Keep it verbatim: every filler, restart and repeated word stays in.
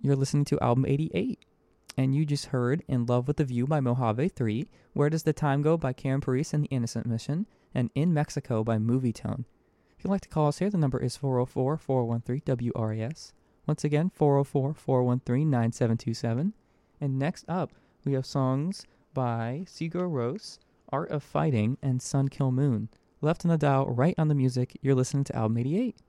You're listening to album eighty-eight. And you just heard In Love with the View by Mojave three, Where Does the Time Go by Karen Paris and the Innocent Mission, and In Mexico by Movie Tone. If you'd like to call us here, the number is four oh four, four one three, W R A S. Once again, four oh four, four one three, nine seven two seven. And next up, we have songs by Sigur Rós, Art of Fighting, and Sun Kill Moon. Left on the dial, right on the music, you're listening to Album eighty-eight.